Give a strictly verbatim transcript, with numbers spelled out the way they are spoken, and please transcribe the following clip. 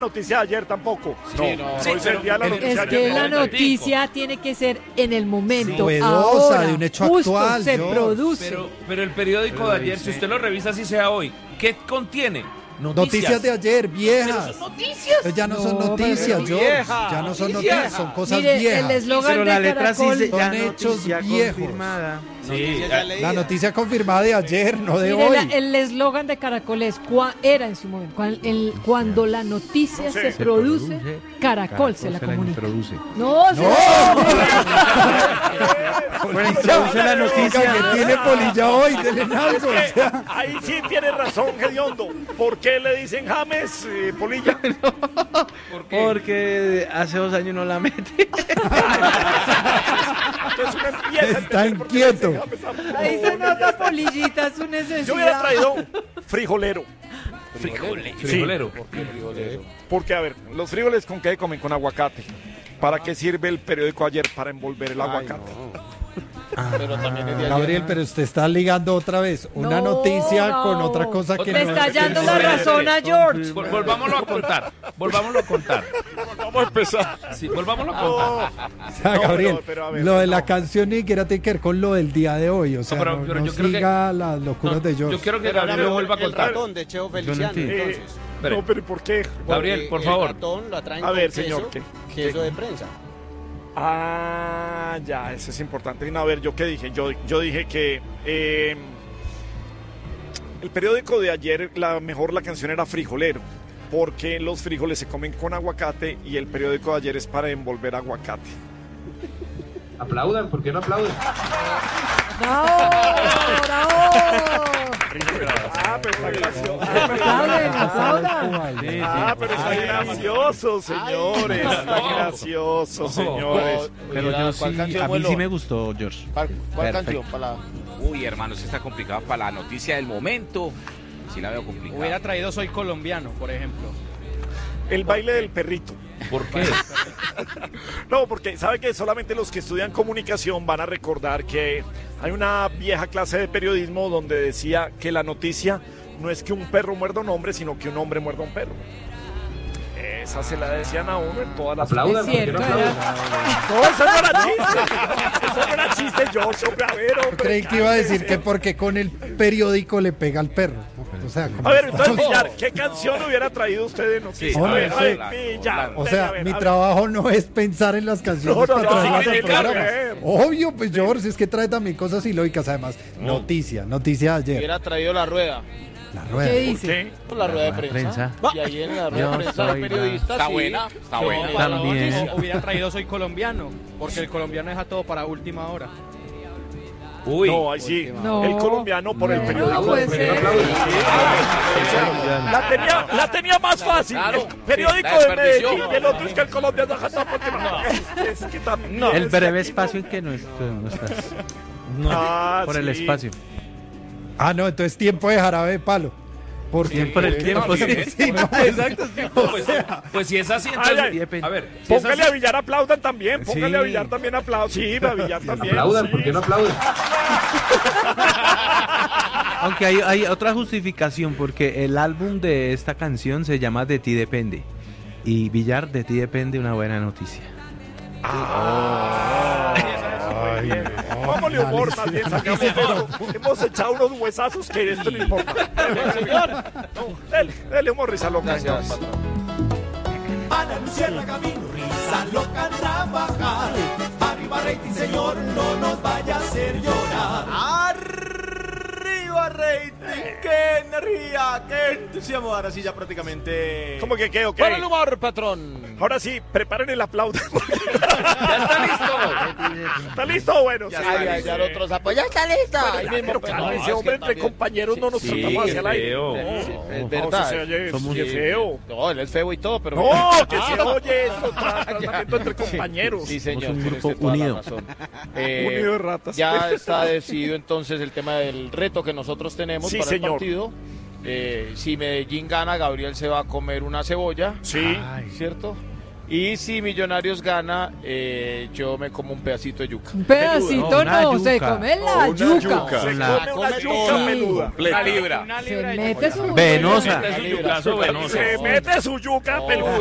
noticia de ayer tampoco. Sí, no, no. Sí, pero, día la pero, noticia Es que ayer, la no. noticia tiene que ser en el momento, Sí, ahora, de un hecho justo actual, se George. produce. pero, pero el periódico pero de ayer, dice... si usted lo revisa así sea hoy, ¿qué contiene? Noticias. Noticias de ayer, viejas. Pero son noticias. Pues ya no, No, son noticias, pero George. vieja, Ya no son noticias. noticias, son cosas Mire, viejas. el eslogan Pero de la letra Caracol sí se, ya son hechos noticia viejos. confirmada. Sí, La noticia confirmada de ayer, no de Mire, hoy. la- el eslogan de Caracol es cua- era en su momento, cuan- el- cuando la noticia Sí. se, Se produce, produce, Caracol, se la comunica. introduce. No, se ¡No! Bueno, introduce la noticia. Que tiene polilla hoy, dele algo. o Eh, sea. ahí sí tiene razón, Gediondo. ¿Por qué le dicen James, eh, Polilla? ¿Por qué? Porque hace dos años no la mete. Entonces uno empieza a Está entender por qué le dicen inquieto. James a Ahí se Polilla. nota polillita, su necesidad. Yo hubiera traído frijolero. Frijolero. Sí. Frijolero. Porque, a ver, los frijoles con qué comen, con aguacate. ¿Para qué sirve el periódico ayer? Para envolver el aguacate. Pero también es de ayer. Gabriel, pero usted está ligando otra vez una No, noticia no. con otra cosa que Le no está es- hallando la Espere, razón a espere. George. Vol- Volvámoslo a contar. Volvámoslo a contar. Vamos a empezar. Sí, volvámoslo a contar. O sea, No, Gabriel, pero- pero a ver, lo de la no. canción ni siquiera tiene que ver con lo del día de hoy. O sea, pero- no, pero no yo creo que- siga las locuras No, de George. yo quiero que Pero Gabriel ahora lo vuelva a el contar. ratón de Cheo Feliciano, entiendo. entonces. Espere. No, pero ¿por qué? Gabriel, por favor. El ratón lo atraen A con ver, queso, señor, ¿qué? queso de prensa. Ah, ya, eso es importante. No, a ver, ¿yo qué dije? Yo, yo dije que eh, el periódico de ayer, la mejor la canción era Frijolero, porque los frijoles se comen con aguacate y el periódico de ayer es para envolver aguacate. Aplaudan, ¿por qué no aplauden? ¡Bravo! ¡Bravo! Ah, pero está gracioso. Aplaudan, aplaudan. Ah, pero está gracioso, señores. Está gracioso, señores. Pero yo sí, ¿Cuál canción a mí vuelo? sí me gustó, George. ¿Cuál, cuál Perfecto. canción? Para la... Uy, hermano, eso está complicado para la noticia del momento. Sí la veo complicada. Hubiera traído Soy Colombiano, por ejemplo. El baile del perrito. ¿Por qué? No, porque sabe que solamente los que estudian comunicación van a recordar que hay una vieja clase de periodismo donde decía que la noticia no es que un perro muerda a un hombre, sino que un hombre muerda a un perro. Esa se la decían a uno en todas las... Aplaudan, Es ¿por qué no cierto, aplauden? era- No, eso no era chiste. Eso no era chiste, George, hombre, a ver, Yo hombre. creí que iba a decir que cállese. porque con el periódico le pega al perro. O sea, como- A ver, entonces, Villar, ¿qué canción hubiera traído usted de noticias? Sí, a a ver, ver, a ver, sí. Villar. O venga, sea, a ver, mi a ver. trabajo no es pensar en las canciones No, no, para no, traerlas sí, al tiene que programa. ver. Obvio, pues George, es que trae también cosas ilógicas. Además, noticia, noticia de ayer. Hubiera traído la rueda. La ¿Qué rueda. ¿Por dice? qué? Pues la rueda de prensa. prensa. Y ahí en la rueda Yo de prensa soy de la- periodistas. Está sí. buena, está Sí, buena. para- También. O hubiera traído Soy Colombiano, porque el colombiano deja todo para última hora. Uy. No, ahí sí. No. El colombiano por el No, periódico. no puede de Medellín. ser. La tenía, la tenía más fácil. Claro. El periódico La de desperdició. Medellín y el otro es que el colombiano deja todo por última. Es, es que también. El es breve que espacio en que no, est- no estás. Ah, Por el sí. espacio. Ah, no, entonces tiempo de jarabe de palo. Porque Por el tiempo, sí. sí, no, Exacto, sí. Pues, pues si es así, entonces... Ay, ay. A ver, si es Póngale así- a Villar aplaudan también. Póngale Sí. a Villar también aplaudan. Sí, a Villar también. Aplaudan, sí. ¿por qué no aplauden? Aunque hay, hay otra justificación, porque el álbum de esta canción se llama De ti depende. Y Villar, de ti depende una buena noticia. Póngale humor más bien, sacamos de esto. Hemos echado unos huesazos que esto no importa. Señor, no, dele, dele humor, risa loca. Gracias, señor. patrón. Ana Luciana Camino, risa loca trabajar. Arriba rating, señor, no nos vaya a hacer llorar. Arriba rating, qué energía, qué entusiasmo. Ahora sí ya prácticamente... ¿Cómo que qué? Ok. Para el humor, patrón. Ahora sí, preparen el aplauso. Ya está listo. ¿Está listo? Bueno, sí. Ay, ay, ya el otro sapo. Ya está lista. Ahí mismo, Pero pero cálmese, no, hombre, es que entre también- compañeros no nos Sí, tratamos hacia el aire. feo. No, Sí, es no, verdad. eso se oye, Somos- qué feo. No, él es feo y todo, pero... No, que se oye esto, tra- tratamiento entre compañeros. Sí, señor. Somos un tiene grupo usted toda la unido. razón. Eh, Unido de ratas. Ya está decidido entonces el tema del reto que nosotros tenemos Sí, para señor. el partido. Eh, si Medellín gana, Gabriel se va a comer una cebolla, Sí. ¿cierto? Y si Millonarios gana, eh, yo me como un pedacito de yuca. Un pedacito No, no, una se yuca. come la Una yuca. yuca. Se La- come una yuca toda. peluda. Una libra. Una Se libra de mete su Venosa. Mete su yucazo venoso. Se mete su yuca peluda.